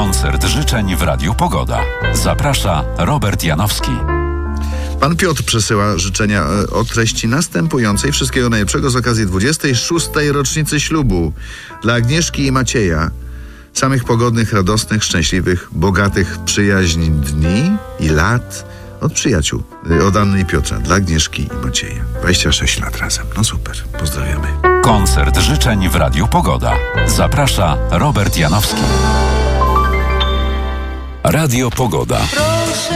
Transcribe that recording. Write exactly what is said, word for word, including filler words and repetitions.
Koncert życzeń w Radiu Pogoda. Zaprasza Robert Janowski. Pan Piotr przesyła życzenia o treści następującej. Wszystkiego najlepszego z okazji dwudziestej szóstej rocznicy ślubu dla Agnieszki i Macieja. Samych pogodnych, radosnych, szczęśliwych, bogatych w przyjaźń dni i lat od przyjaciół. Od Anny i Piotra dla Agnieszki i Macieja. dwadzieścia sześć lat razem. No super. Pozdrawiamy. Koncert życzeń w Radiu Pogoda. Zaprasza Robert Janowski. Radio Pogoda.